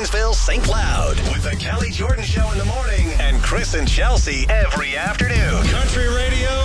Burnsville, St. Cloud. With the Kelly Jordan Show in the morning and Chris and Chelsea every afternoon. Country Radio